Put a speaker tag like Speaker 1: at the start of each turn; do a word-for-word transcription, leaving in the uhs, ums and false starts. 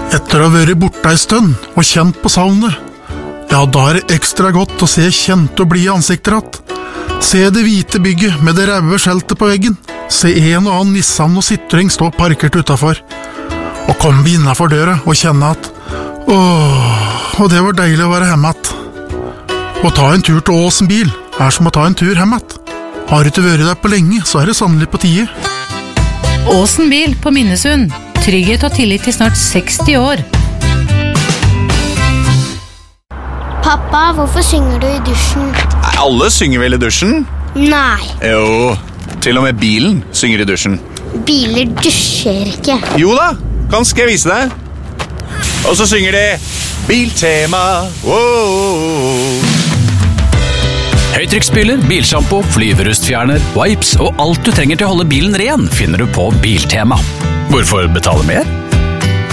Speaker 1: Etter å ha vært borte en stund og kjent på savnet, ja, da er det ekstra godt å se kjente og blide ansikter att. Se det hvite bygget med det røde skjeltet på veggen. Se en og annen Nissan og Citroën stå parkert utenfor. Og komme vi innenfor døra og kjenne at åh, og det var deilig å være hjemme att. Å ta en tur til Åsen bil er som å ta en tur hjemme att. Har du ikke vært der på lenge, så er det sannelig på tide.
Speaker 2: Åsen bil på Minnesund. Trygghet og tillit til snart seksti år.
Speaker 3: Pappa, hvorfor synger du i dusjen?
Speaker 4: Alle synger vel i dusjen?
Speaker 3: Nei.
Speaker 4: Jo, til og med bilen synger i dusjen.
Speaker 3: Biler dusjer ikke.
Speaker 4: Jo da, kan skal jeg vise deg. Og så synger de Biltema. Wow.
Speaker 5: Høytrykksspyler, bilshampoo, flyverustfjerner, wipes og alt du trenger til å holde bilen ren finner du på Biltema. Hvorfor betale mer?